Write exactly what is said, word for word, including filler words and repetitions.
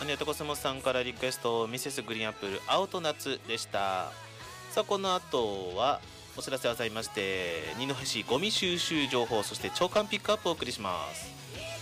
アニオトコスモスさんからリクエスト、ミセスグリーンアップル青と夏でした。さあこの後はお知らせあざいまして、二戸市ゴミ収集情報、そして朝刊ピックアップをお送りします。